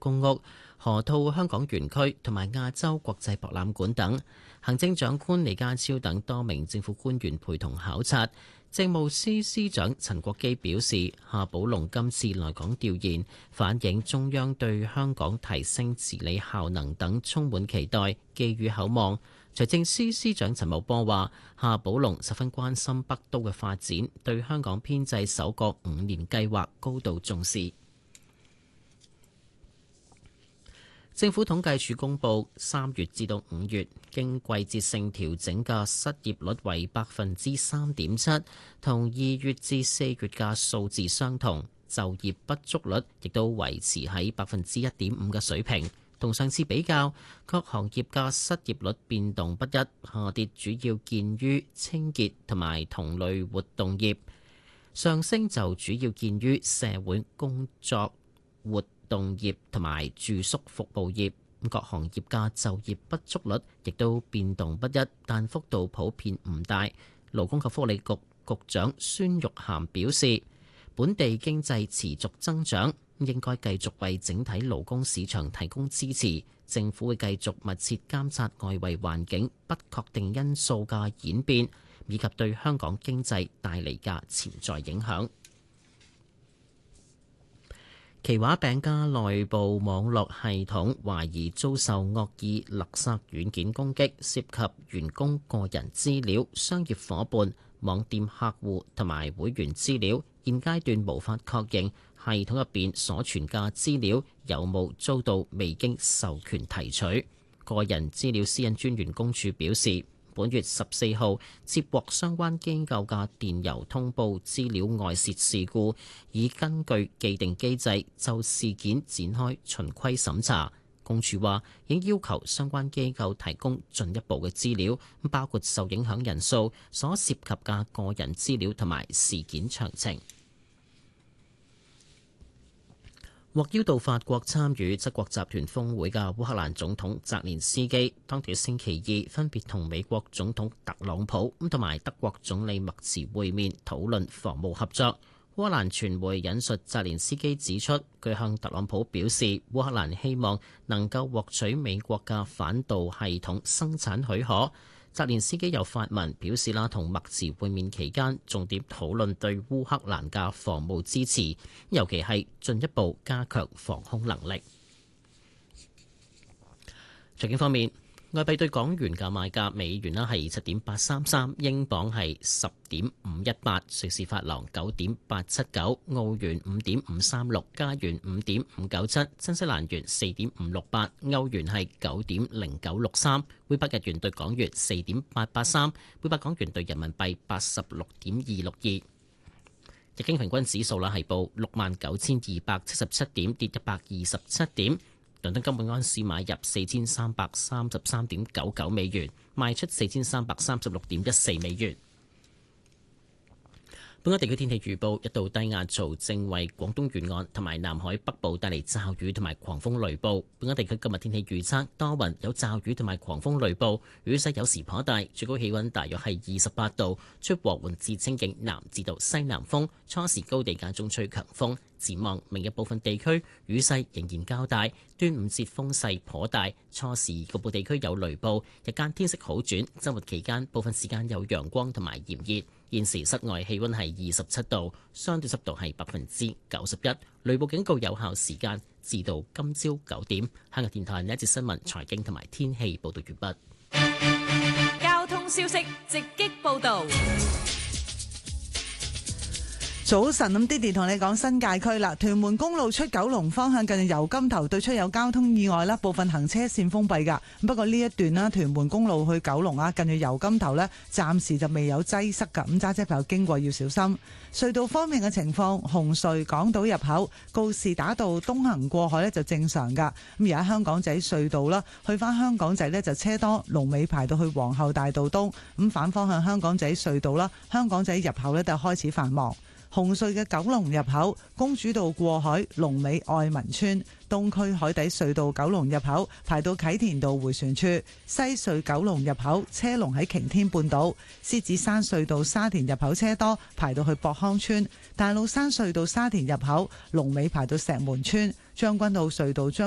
公屋、河套香港園區同埋亞洲國際博覽館等。行政長官李家超等多名政府官員陪同考察。政務司司長陳國基表示，夏寶龍今次來港調研，反映中央對香港提升治理效能等充滿期待，寄予厚望。財政司司長陳茂波話，夏寶龍十分關心北都嘅發展，對香港編制首個5年計劃高度重視。政府統計處公布，3月至到5月經季節性調整嘅失業率為3.7%，同2月至4月嘅數字相同。就業不足率亦都維持喺1.5%嘅水平。同上次比較，各行業嘅失業率變動不一，下跌主要見於清潔同埋同類活動業，上升就主要見於社會工作活動業同埋住宿服務業。各行業嘅就業不足率亦都變動不一，但幅度普遍唔大。勞工及福利局局長孫玉菡表示，本地經濟持續增長，應該繼續為整體勞工市場提供支持。政府會繼續密切監察外圍環境不確定因素嘅演變，以及對香港經濟帶嚟嘅潛在影響。奇華餅家內部網絡系統懷疑遭受惡意勒索軟件攻擊，涉及員工個人資料、商業夥伴、網店客戶同埋會員資料。現階段無法確認系統入邊所存嘅資料有冇遭到未經授權提取。個人資料私隱專員公署表示，本月14號接獲相關機構嘅電郵通報資料外泄事故，已根據既定機制就事件展開循規審查。公署話已經要求相關機構提供進一步嘅資料，包括受影響人數、所涉及嘅個人資料同埋事件詳情。獲邀到法國參與七國集團峰會嘅烏克蘭總統澤連斯基，當地星期二分別同美國總統特朗普同埋德國總理默茨會面，討論防務合作。烏克蘭傳媒引述澤連斯基指出，佢向特朗普表示，烏克蘭希望能夠獲取美國嘅反導系統生產許可。澤連斯基又發文表示同默茨會面期間，重點討論對烏克蘭嘅防務支持，尤其係進一步加強防空能力。財經方面，外幣對港元嘅賣價，美元係7.833，英鎊係10.518，瑞士法郎9.879，澳元5.536，加元5.597，新西蘭元4.568，歐元係9.0963，每百日元對港元4.883，每百港元對人民幣86.262。日經平均指數係報69,277點，跌127點。倫敦金本安士買入4333.99美元，賣出4336.14美元。本港地區天氣預報，一道低壓槽正為廣東沿岸同埋南海北部帶嚟驟雨同埋狂風雷暴。本港地區今日天氣預測多雲，有驟雨同埋狂風雷暴，雨勢有時頗大，最高氣溫大約係28度，吹和緩至清勁南至到西南風，初時高地間中吹強風。展望明日部分地區雨勢仍然較大，端午節風勢頗大，初時局部地區有雷暴，日間天色好轉，週末期間部分時間有陽光同埋炎熱。現時室外氣溫係27度，相對濕度係91%，雷暴警告有效時間至到今朝9點。香港電台呢一節新聞、財經同埋天氣報道完畢。 交通消息直擊報道。 早晨，咁Didi同你講新界區啦，屯門公路出九龍方向近住油柑頭對出有交通意外啦，部分行車線封閉噶。不過呢一段啦，屯門公路去九龍啊，近住油柑頭呢，暫時就未有擠塞噶，咁揸車朋友經過要小心。隧道方面嘅情況，紅隧港島入口告士打道東行過海呢就正常噶。咁而家香港仔隧道啦，去翻香港仔呢就車多，龍尾排到去皇后大道東。咁反方向香港仔隧道啦，香港仔入口呢就開始繁忙。紅隧嘅九龍入口公主道過海，龍尾愛民村；東區海底隧道九龍入口排到啟田道迴旋處；西隧九龍入口車龍喺擎天半島；獅子山隧道沙田入口車多，排到去博康村；大老山隧道沙田入口龍尾排到石門村；將軍澳隧道將